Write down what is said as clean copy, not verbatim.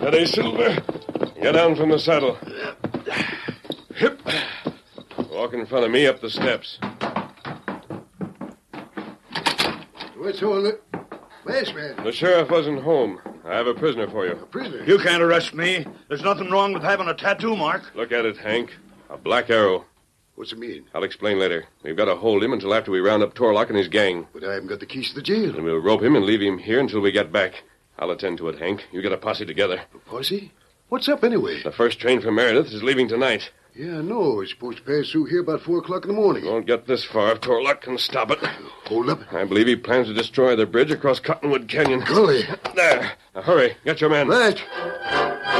Steady, Silver. Get down from the saddle. Hip. Walk in front of me up the steps. What's all the... Masked man. The sheriff wasn't home. I have a prisoner for you. A prisoner? You can't arrest me. There's nothing wrong with having a tattoo mark. Look at it, Hank. A black arrow. What's it mean? I'll explain later. We've got to hold him until after we round up Torlock and his gang. But I haven't got the keys to the jail. And we'll rope him and leave him here until we get back. I'll attend to it, Hank. You get a posse together. A posse? What's up, anyway? The first train from Meredith is leaving tonight. Yeah, I know. It's supposed to pass through here about 4 o'clock in the morning. Won't get this far if Torlock can stop it. Hold up. I believe he plans to destroy the bridge across Cottonwood Canyon. Golly. There. Now, hurry. Get your men. Right.